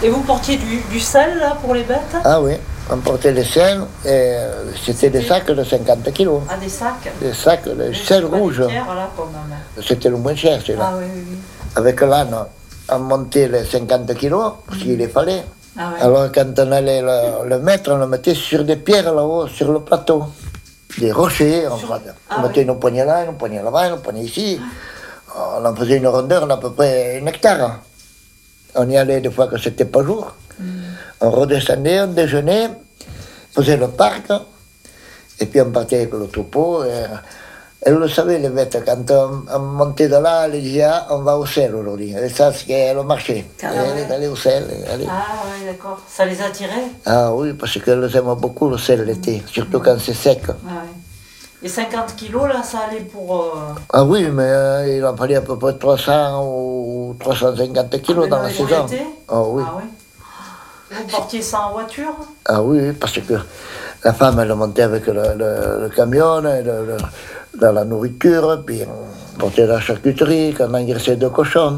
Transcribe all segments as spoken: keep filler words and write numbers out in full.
Et vous portiez du, du sel, là, pour les bêtes? Ah oui, on portait le sel, et c'était des sacs de cinquante kilos. Ah, des sacs? Des sacs, le Mais sel c'est pas rouge. des pierres, là, quand même. C'était le moins cher, celui-là. Ah oui, oui, oui. Avec l'âne, on montait les cinquante kilos, parce qu'il les fallait. Ah ouais. Alors, quand on allait le, le mettre, on le mettait sur des pierres là-haut, sur le plateau. Des rochers, on, Sur... on ah mettait oui. une poignée là, une poignée là-bas, une poignée ici. On en faisait une rondeur d'à peu près un hectare. On y allait des fois que c'était pas jour. Mm. On redescendait, on déjeunait, on faisait le parc, et puis on partait avec le troupeau. Et, elle le savait, les bêtes, quand on, on montait de là, elle disait, ah, on va au sel aujourd'hui. Et ça, c'est le marché. Ah, elle est allée au sel. Allez. Ah oui, d'accord. Ça les attirait? Ah oui, parce qu'elles aiment beaucoup le sel l'été, surtout quand c'est sec. Ah, oui. Et cinquante kilos, là, ça allait pour... Euh... Ah oui, mais euh, il en fallait à peu près trois cents ou trois cent cinquante kilos ah, dans la saison. Ah oui. Ah, oui. Vous portiez ça en voiture? Ah oui, parce que la femme, elle montait avec le, le, le camion, le, le, dans la nourriture, puis on portait la charcuterie, qu'on engraissait de cochons.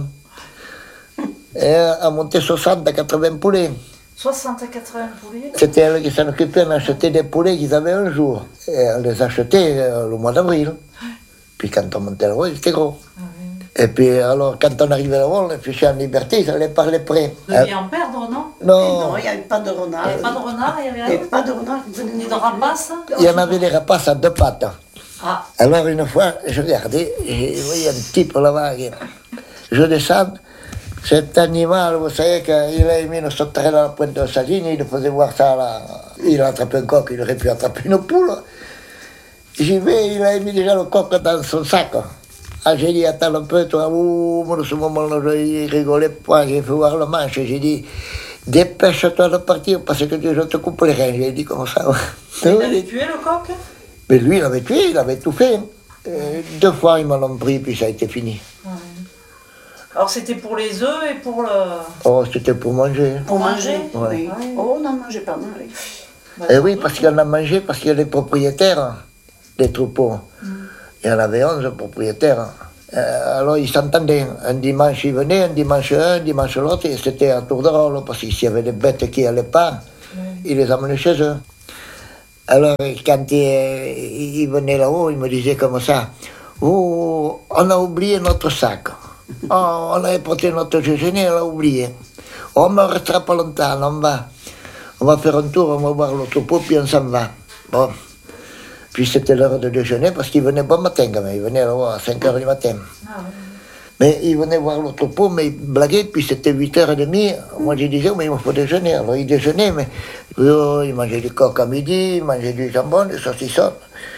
Et on montait soixante à quatre-vingts poulets. soixante à quatre-vingts poulets? C'était elle qui s'en occupait, on achetait des poulets qu'ils avaient un jour. Et on les achetait euh, le mois d'avril. Puis quand on montait là-haut, c'était gros. Ah, oui. Et puis alors, quand on arrivait là-haut, on les fichait en liberté, ils allaient par les prés. Vous deviez en perdre, non? Non. Non, il n'y avait pas de renard. Il n'y avait pas de renard, il n'y avait rien. Il n'y avait pas de renard. Ni de rapaces? Il y en avait des rapaces à deux pattes. Ah. Alors une fois, je regardais, et je voyais un type là-bas. Je descends. Cet animal, vous savez qu'il a mis une sauterelle à la pointe de sa ligne, il faisait voir ça là. Il a attrapé un coq, il aurait pu attraper une poule. J'y vais, il a mis déjà le coq dans son sac. Ah, j'ai dit, attends un peu, toi, ouh, moi, à ce moment-là, je rigolais pas, j'ai fait voir le manche, j'ai dit, dépêche-toi de partir parce que je te coupe les reins, j'ai dit comme ça. Il avait tué le coq? Mais lui, il avait tué, il avait tout fait. Euh, deux fois, ils m'en ont pris, puis ça a été fini. Ouais. Alors c'était pour les œufs et pour le... Oh, c'était pour manger. Pour manger? Ouais. Oui. Ouais. Oh, on n'en mangeait pas mal. Oui. Bah, et oui, parce qu'on a mangé, parce qu'il y a les propriétaires des troupeaux. Mm. Il y en avait onze propriétaires. Euh, alors ils s'entendaient. Un dimanche, ils venaient, un dimanche un, un dimanche l'autre, et c'était à tour de rôle, parce qu'il y avait des bêtes qui n'allaient pas, mm. ils les amenaient chez eux. Alors, quand ils, ils venaient là-haut, ils me disaient comme ça, oh, on a oublié notre sac. Oh, on avait porté notre déjeuner, on l'a oublié. Oh, mais on ne restera pas longtemps, on va. On va faire un tour, on va voir le troupeau, puis on s'en va. Bon. Puis c'était l'heure de déjeuner, parce qu'ils venaient bon matin quand même. Ils venaient là à cinq heures du matin. Ah, oui. Mais ils venaient voir le troupeau, mais ils blaguaient, puis c'était huit heures trente. Moi, je disais, mais il me faut déjeuner. Alors ils déjeunaient, mais oh, ils mangeaient du coq à midi, ils mangeaient du jambon, du saucisson.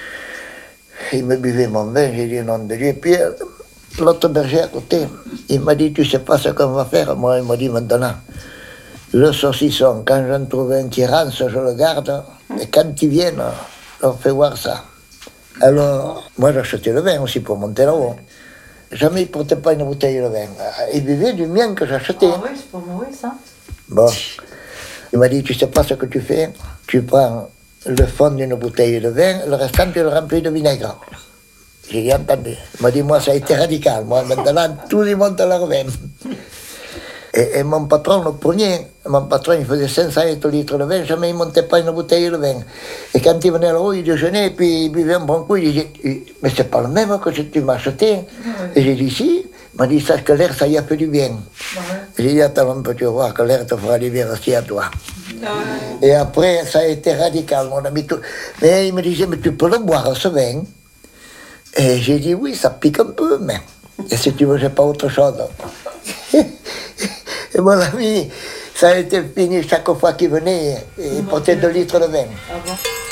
Ils me buvaient mon vin, j'ai dit, nom de Dieu. Puis l'autre berger à côté, il m'a dit, tu sais pas ce qu'on va faire? Moi, il m'a dit, maintenant, le saucisson, quand j'en trouve un qui rance, je le garde, et quand ils viennent, on leur fait voir ça. Alors, moi, j'achetais le vin aussi pour monter là-haut. Jamais il ne portait pas une bouteille de vin. Il buvait du mien que j'achetais. Ah oui, c'est pour mourir, ça. Bon, il m'a dit, tu sais pas ce que tu fais? Tu prends le fond d'une bouteille de vin, le restant, tu le remplis de vinaigre. J'ai dit, entendu. Il m'a dit, moi, ça a été radical. Moi, maintenant, tous ils montent leur vin. Et, et mon patron, le premier, mon patron, il faisait cinq cents litres de vin, jamais il ne montait pas une bouteille de vin. Et quand il venait là-haut, il déjeunait, et puis il buvait un bon coup, il disait, mais c'est pas le même que tu m'as acheté. Oui. Et j'ai dit, si. Il m'a dit, sache que l'air, ça y a fait du bien. Oui. J'ai dit, attends un peu, tu vas voir que l'air te fera du bien aussi à toi. Oui. Et après, ça a été radical, mon ami. Tout. Mais il me disait, mais tu peux le boire, ce vin. Et j'ai dit, oui, ça pique un peu, mais et si tu veux, j'ai pas autre chose. Et mon ami, ça a été fini chaque fois qu'il venait, il portait deux litres de vin. Ah bon?